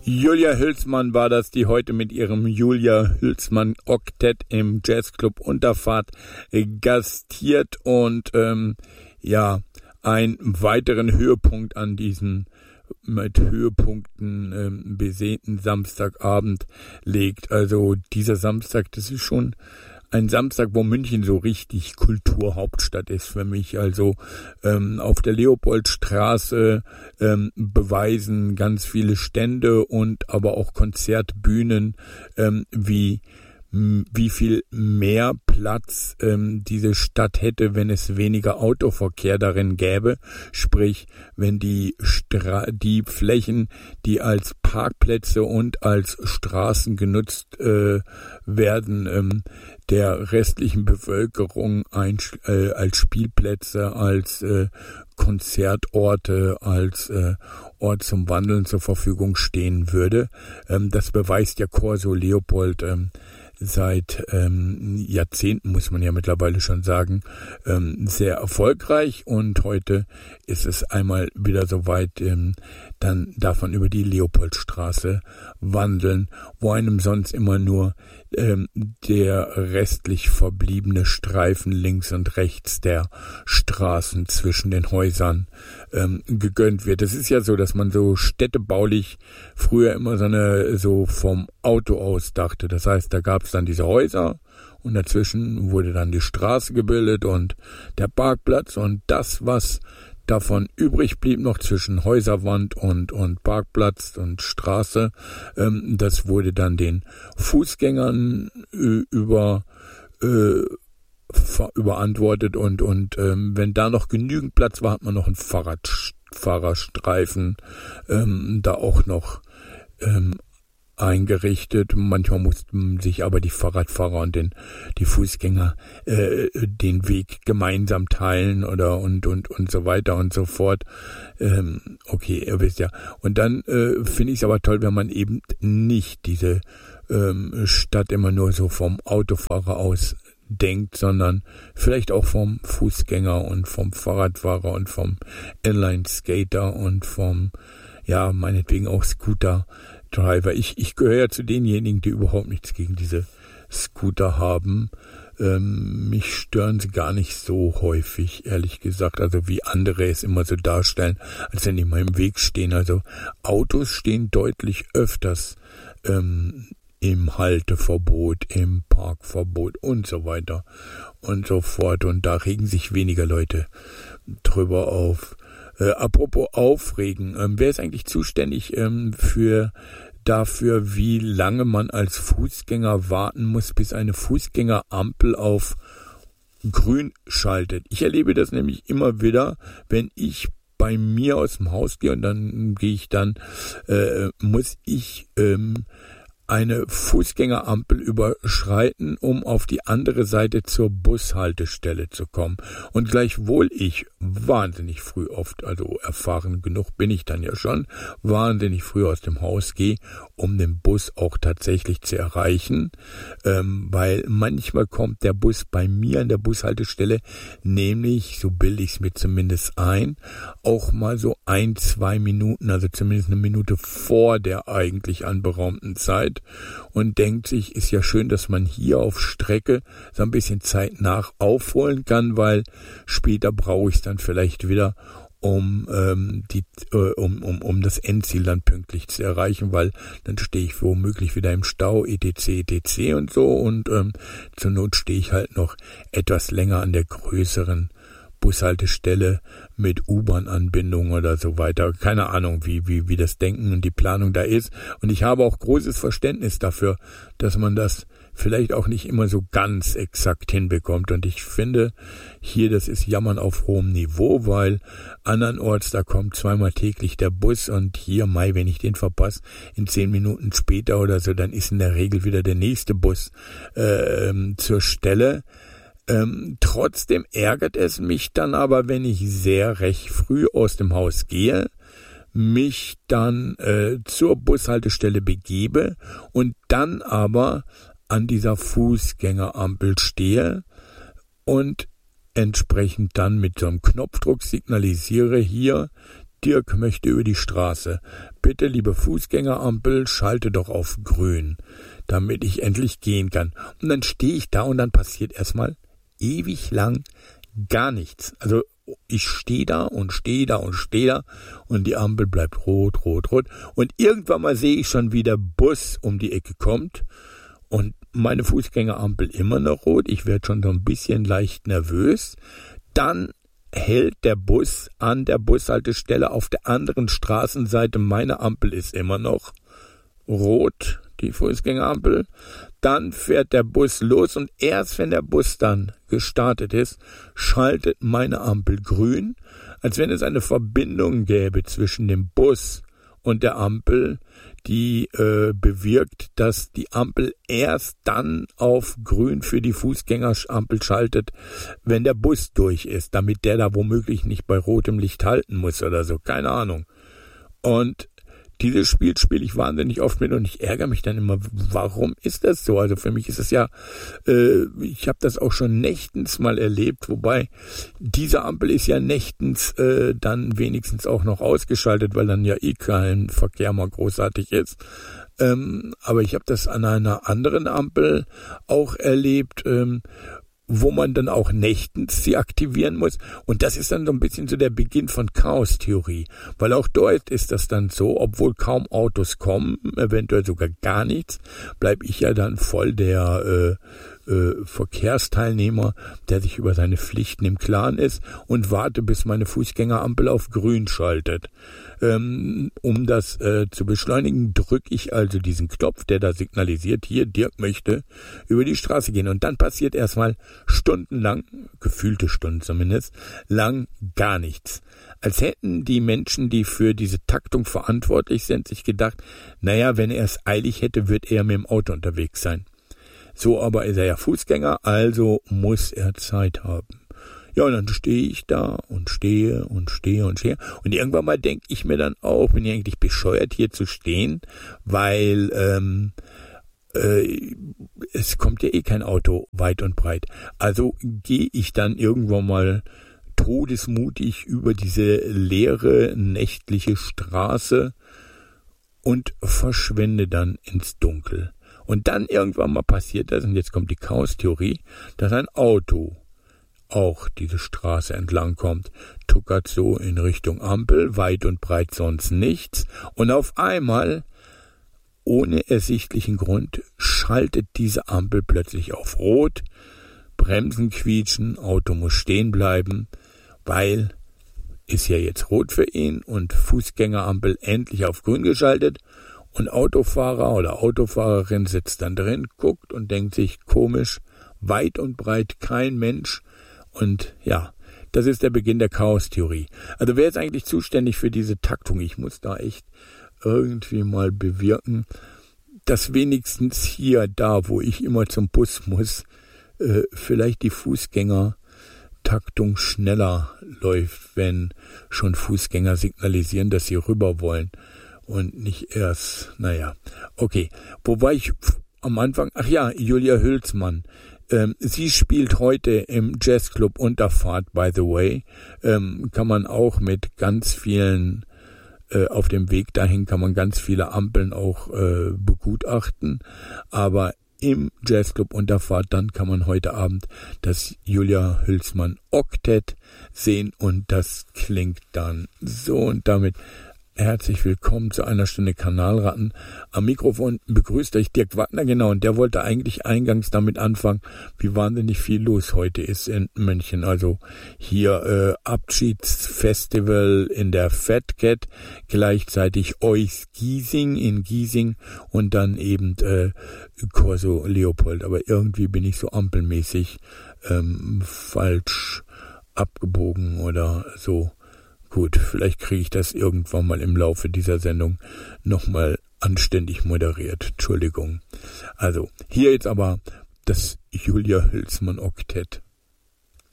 Julia Hülsmann war das, die heute mit ihrem Julia Hülsmann Oktett im Jazzclub Unterfahrt gastiert und einen weiteren Höhepunkt an diesen mit Höhepunkten besehnten Samstagabend legt. Also dieser Samstag, das ist schon ein Samstag, wo München so richtig Kulturhauptstadt ist für mich. Also auf der Leopoldstraße beweisen ganz viele Stände und aber auch Konzertbühnen, wie viel mehr Platz diese Stadt hätte, wenn es weniger Autoverkehr darin gäbe. Sprich, wenn die Flächen, die als Parkplätze und als Straßen genutzt werden, der restlichen Bevölkerung als Spielplätze, als Konzertorte, als Ort zum Wandeln zur Verfügung stehen würde. Das beweist ja Corso Leopold seit Jahrzehnten, muss man ja mittlerweile schon sagen, sehr erfolgreich, und heute ist es einmal wieder soweit, dann darf man über die Leopoldstraße wandeln, wo einem sonst immer nur der restlich verbliebene Streifen links und rechts der Straßen zwischen den Häusern gegönnt wird. Es ist ja so, dass man so städtebaulich früher immer so vom Auto aus dachte. Das heißt, da gab es dann diese Häuser und dazwischen wurde dann die Straße gebildet und der Parkplatz, und das, was davon übrig blieb noch zwischen Häuserwand und Parkplatz und Straße, das wurde dann den Fußgängern überantwortet, und wenn da noch genügend Platz war, hat man noch einen Fahrradstreifen da auch noch eingerichtet. Manchmal mussten sich aber die Fahrradfahrer und die Fußgänger den Weg gemeinsam teilen und so weiter und so fort. Okay, ihr wisst ja. Und dann finde ich es aber toll, wenn man eben nicht diese Stadt immer nur so vom Autofahrer aus denkt, sondern vielleicht auch vom Fußgänger und vom Fahrradfahrer und vom Inline-Skater und vom, ja, meinetwegen auch Scooter-Driver. Ich gehöre ja zu denjenigen, die überhaupt nichts gegen diese Scooter haben. Mich stören sie gar nicht so häufig, ehrlich gesagt, also wie andere es immer so darstellen, als wenn die mal im Weg stehen. Also Autos stehen deutlich öfters im Halteverbot, im Parkverbot und so weiter und so fort. Und da regen sich weniger Leute drüber auf. Apropos aufregen, wer ist eigentlich zuständig dafür, wie lange man als Fußgänger warten muss, bis eine Fußgängerampel auf grün schaltet? Ich erlebe das nämlich immer wieder, wenn ich bei mir aus dem Haus gehe, und dann muss ich eine Fußgängerampel überschreiten, um auf die andere Seite zur Bushaltestelle zu kommen. Und gleichwohl ich wahnsinnig früh oft, also erfahren genug bin ich dann ja schon, wahnsinnig früh aus dem Haus gehe, um den Bus auch tatsächlich zu erreichen, weil manchmal kommt der Bus bei mir an der Bushaltestelle, nämlich, so bilde ich es mir zumindest ein, auch mal so 1-2 Minuten, also zumindest eine Minute vor der eigentlich anberaumten Zeit, und denkt sich, ist ja schön, dass man hier auf Strecke so ein bisschen Zeit nach aufholen kann, weil später brauche ich es dann vielleicht wieder, um das Endziel dann pünktlich zu erreichen, weil dann stehe ich womöglich wieder im Stau, etc. und so, und zur Not stehe ich halt noch etwas länger an der größeren Bushaltestelle mit U-Bahn-Anbindung oder so weiter. Keine Ahnung, wie das Denken und die Planung da ist. Und ich habe auch großes Verständnis dafür, dass man das vielleicht auch nicht immer so ganz exakt hinbekommt. Und ich finde, hier, das ist Jammern auf hohem Niveau, weil andernorts, da kommt zweimal täglich der Bus, und hier, wenn ich den verpasse, in 10 Minuten später oder so, dann ist in der Regel wieder der nächste Bus zur Stelle. Trotzdem ärgert es mich dann aber, wenn ich sehr recht früh aus dem Haus gehe, mich dann zur Bushaltestelle begebe und dann aber an dieser Fußgängerampel stehe und entsprechend dann mit so einem Knopfdruck signalisiere, hier, Dirk möchte über die Straße. Bitte, liebe Fußgängerampel, schalte doch auf grün, damit ich endlich gehen kann. Und dann stehe ich da und dann passiert erstmal ewig lang gar nichts. Also ich stehe da und stehe da und stehe da und die Ampel bleibt rot, rot, rot. Und irgendwann mal sehe ich schon, wie der Bus um die Ecke kommt und meine Fußgängerampel immer noch rot. Ich werde schon so ein bisschen leicht nervös. Dann hält der Bus an der Bushaltestelle auf der anderen Straßenseite. Meine Ampel ist immer noch rot, die Fußgängerampel. Dann fährt der Bus los und erst wenn der Bus dann gestartet ist, schaltet meine Ampel grün, als wenn es eine Verbindung gäbe zwischen dem Bus und der Ampel, die bewirkt, dass die Ampel erst dann auf grün für die Fußgängerampel schaltet, wenn der Bus durch ist, damit der da womöglich nicht bei rotem Licht halten muss oder so, keine Ahnung. Und dieses Spiel spiele ich wahnsinnig oft mit und ich ärgere mich dann immer, warum ist das so? Also für mich ist es ja, ich habe das auch schon nächtens mal erlebt, wobei diese Ampel ist ja nächtens dann wenigstens auch noch ausgeschaltet, weil dann ja eh kein Verkehr mal großartig ist. Aber ich habe das an einer anderen Ampel auch erlebt, wo man dann auch nächtens sie aktivieren muss. Und das ist dann so ein bisschen so der Beginn von Chaos-Theorie. Weil auch dort ist das dann so, obwohl kaum Autos kommen, eventuell sogar gar nichts, bleibe ich ja dann voll der Verkehrsteilnehmer, der sich über seine Pflichten im Klaren ist und warte, bis meine Fußgängerampel auf grün schaltet. Um das zu beschleunigen, drücke ich also diesen Knopf, der da signalisiert, hier, Dirk möchte über die Straße gehen. Und dann passiert erstmal stundenlang, gefühlte Stunden zumindest, lang gar nichts. Als hätten die Menschen, die für diese Taktung verantwortlich sind, sich gedacht, naja, wenn er es eilig hätte, wird er mit dem Auto unterwegs sein. So aber ist er ja Fußgänger, also muss er Zeit haben. Ja, und dann stehe ich da und stehe und stehe und stehe. Und irgendwann mal denke ich mir dann auch, bin ich eigentlich bescheuert, hier zu stehen, weil es kommt ja eh kein Auto weit und breit. Also gehe ich dann irgendwann mal todesmutig über diese leere nächtliche Straße und verschwinde dann ins Dunkel. Und dann irgendwann mal passiert das, und jetzt kommt die Chaos-Theorie, dass ein Auto auch diese Straße entlang kommt, tuckert so in Richtung Ampel, weit und breit sonst nichts, und auf einmal, ohne ersichtlichen Grund, schaltet diese Ampel plötzlich auf Rot, Bremsen quietschen, Auto muss stehen bleiben, weil ist ja jetzt rot für ihn und Fußgängerampel endlich auf grün geschaltet. Und Autofahrer oder Autofahrerin sitzt dann drin, guckt und denkt sich, komisch, weit und breit kein Mensch. Und ja, das ist der Beginn der Chaos-Theorie. Also wer ist eigentlich zuständig für diese Taktung? Ich muss da echt irgendwie mal bewirken, dass wenigstens hier, da wo ich immer zum Bus muss, vielleicht die Fußgängertaktung schneller läuft, wenn schon Fußgänger signalisieren, dass sie rüber wollen. Und nicht erst, naja, okay. Wobei ich am Anfang, ach ja, Julia Hülsmann, sie spielt heute im Jazzclub Unterfahrt, by the way, kann man auch mit ganz vielen, auf dem Weg dahin kann man ganz viele Ampeln auch begutachten, aber im Jazzclub Unterfahrt, dann kann man heute Abend das Julia Hülsmann Oktett sehen und das klingt dann so und damit herzlich willkommen zu einer Stunde Kanalratten. Am Mikrofon begrüßt euch Dirk Wagner, genau, und der wollte eigentlich eingangs damit anfangen, wie wahnsinnig viel los heute ist in München. Also hier Abschiedsfestival in der Fat Cat, gleichzeitig Euskissing in Giesing und dann eben Corso Leopold. Aber irgendwie bin ich so ampelmäßig falsch abgebogen oder so. Gut, vielleicht kriege ich das irgendwann mal im Laufe dieser Sendung nochmal anständig moderiert. Entschuldigung. Also, hier jetzt aber das Julia Hülsmann Oktett.